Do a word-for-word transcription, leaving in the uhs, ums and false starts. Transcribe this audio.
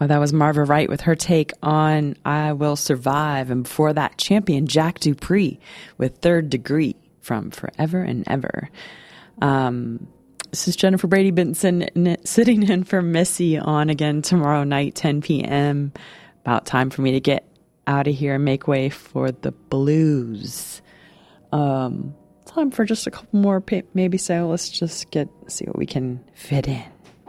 Well, that was Marva Wright with her take on I Will Survive. And before that, champion Jack Dupree with Third Degree from Forever and Ever. Um, this is Jennifer Brady Benson sitting in for Missy on again tomorrow night, ten p.m. About time for me to get out of here and make way for the blues. Um, time for just a couple more, maybe so. Let's just get see what we can fit in.